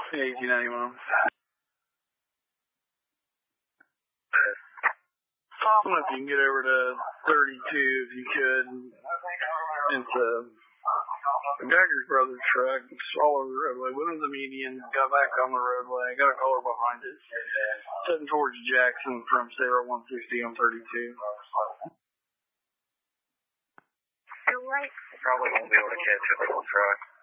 1891. I don't know if you can get over to 32 if you could. It's a Geiger's Brothers truck. It's all over the roadway. Went on the median, got back on the roadway, got a caller behind it. Heading towards Jackson from Sarah 160 on 32. Probably won't be able to catch up on the truck.